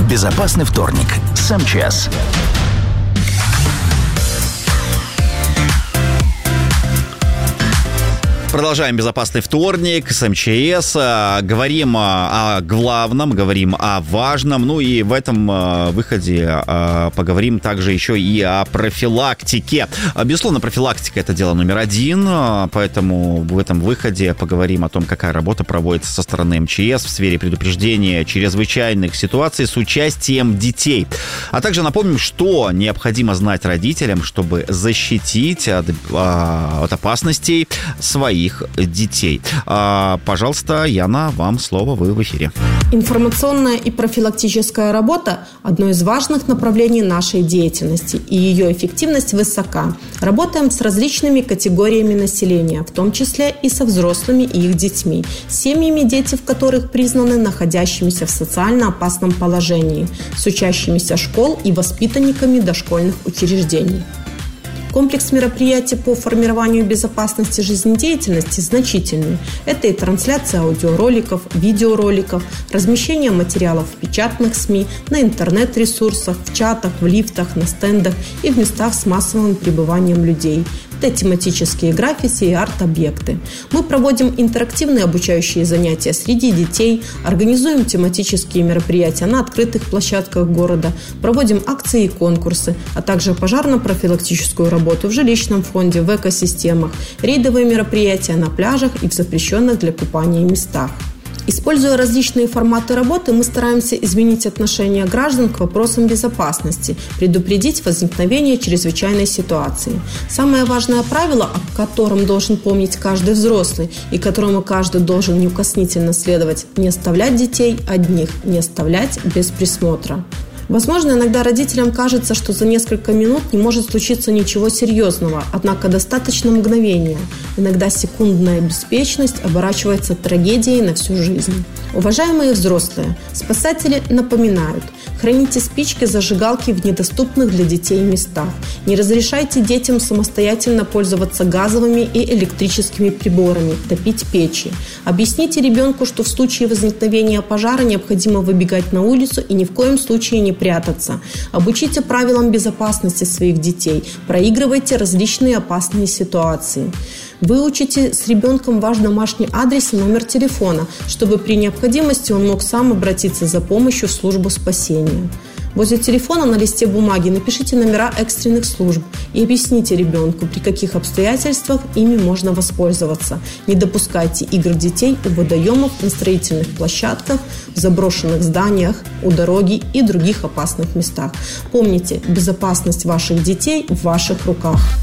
Безопасный вторник с МЧС. Продолжаем «Безопасный вторник» с МЧС. Говорим о главном, говорим о важном. Ну и в этом выходе поговорим также еще и о профилактике. Безусловно, профилактика – это дело номер один, поэтому в этом выходе поговорим о том, какая работа проводится со стороны МЧС в сфере предупреждения чрезвычайных ситуаций с участием детей. А также напомним, что необходимо знать родителям, чтобы защитить от опасностей своих детей. Пожалуйста, Яна, вам слово, вы в эфире. Информационная и профилактическая работа – одно из важных направлений нашей деятельности, и ее эффективность высока. Работаем с различными категориями населения, в том числе и со взрослыми и их детьми, семьями, дети в которых признаны находящимися в социально опасном положении, с учащимися школ и воспитанниками дошкольных учреждений. Комплекс мероприятий по формированию безопасности жизнедеятельности значительный. Это и трансляция аудиороликов, видеороликов, размещение материалов в печатных СМИ, на интернет-ресурсах, в чатах, в лифтах, на стендах и в местах с массовым пребыванием людей. Это тематические граффити и арт-объекты. Мы проводим интерактивные обучающие занятия среди детей, организуем тематические мероприятия на открытых площадках города, проводим акции и конкурсы, а также пожарно-профилактическую работу в жилищном фонде, в экосистемах, рейдовые мероприятия на пляжах и в запрещенных для купания местах. Используя различные форматы работы, мы стараемся изменить отношение граждан к вопросам безопасности, предупредить возникновение чрезвычайной ситуации. Самое важное правило, о котором должен помнить каждый взрослый и которому каждый должен неукоснительно следовать – не оставлять детей одних, не оставлять без присмотра. Возможно, иногда родителям кажется, что за несколько минут не может случиться ничего серьезного, однако достаточно мгновения. Иногда секундная беспечность оборачивается трагедией на всю жизнь. Уважаемые взрослые, спасатели напоминают: храните спички, зажигалки в недоступных для детей местах. Не разрешайте детям самостоятельно пользоваться газовыми и электрическими приборами, топить печи. Объясните ребенку, что в случае возникновения пожара необходимо выбегать на улицу и ни в коем случае не прятаться. Обучите правилам безопасности своих детей. Проигрывайте различные опасные ситуации. Выучите с ребенком ваш домашний адрес и номер телефона, чтобы при необходимости он мог сам обратиться за помощью в службу спасения. Возле телефона на листе бумаги напишите номера экстренных служб и объясните ребенку, при каких обстоятельствах ими можно воспользоваться. Не допускайте игр детей у водоемов, на строительных площадках, в заброшенных зданиях, у дороги и других опасных местах. Помните, безопасность ваших детей в ваших руках.